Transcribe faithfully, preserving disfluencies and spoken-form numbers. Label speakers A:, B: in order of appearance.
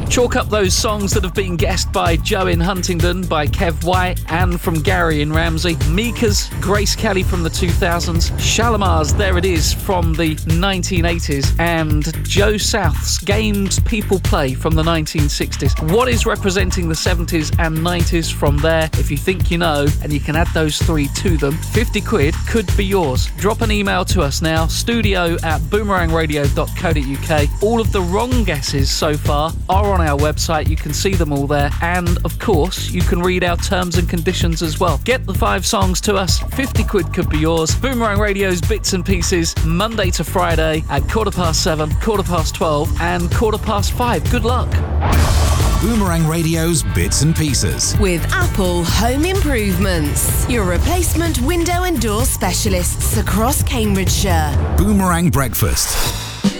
A: Chalk up those songs that have been guessed by Joe in Huntingdon, by Kev White, and from Gary in Ramsey. Mika's Grace Kelly from the two thousands. Shalimar's There It Is from the nineteen eighties. And Joe South's Games People Play from the nineteen sixties. What is representing the seventies and nineties from there? If you think you know, and you can add those three to them, fifty quid could be yours. Drop an email to us now, studio at boomerang radio dot co dot uk. All of the wrong guesses so far are on our website. You can see them all there. And, of course, you can read our terms and conditions as well. Get the five songs to us. fifty quid could be yours. Boomerang Radio's Bits and Pieces, Monday to Friday at quarter past seven, quarter past twelve, and quarter past five. Good luck.
B: Boomerang Radio's Bits and Pieces
C: with Apple Home Improvements, your replacement window and door specialists across Cambridgeshire.
B: Boomerang Breakfast.